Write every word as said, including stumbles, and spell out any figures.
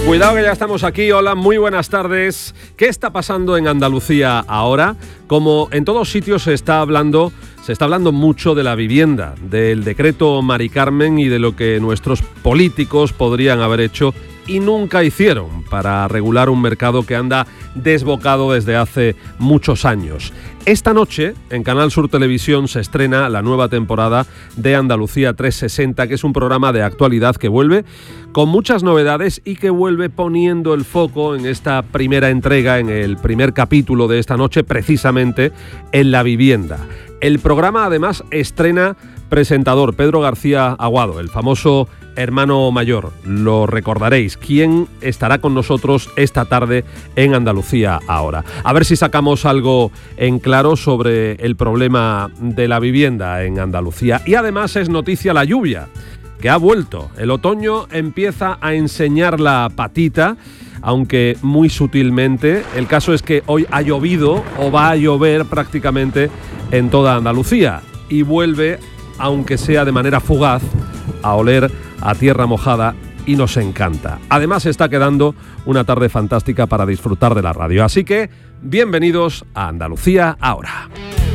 Cuidado que ya estamos aquí. Hola, muy buenas tardes. ¿Qué está pasando en Andalucía ahora? Como en todos sitios se está hablando, se está hablando mucho de la vivienda, del decreto Mari Carmen y de lo que nuestros políticos podrían haber hecho y nunca hicieron para regular un mercado que anda desbocado desde hace muchos años. Esta noche, en Canal Sur Televisión, se estrena la nueva temporada de Andalucía trescientos sesenta, que es un programa de actualidad que vuelve con muchas novedades y que vuelve poniendo el foco en esta primera entrega, en el primer capítulo de esta noche, precisamente en la vivienda. El programa, además, estrena presentador, Pedro García Aguado, el famoso hermano mayor. Lo recordaréis. ¿Quién estará con nosotros esta tarde en Andalucía ahora? A ver si sacamos algo en claro sobre el problema de la vivienda en Andalucía. Y además es noticia la lluvia, que ha vuelto. El otoño empieza a enseñar la patita, aunque muy sutilmente. El caso es que hoy ha llovido o va a llover prácticamente en toda Andalucía y vuelve, aunque sea de manera fugaz, a oler a tierra mojada y nos encanta. Además está quedando una tarde fantástica para disfrutar de la radio. Así que bienvenidos a Andalucía ahora.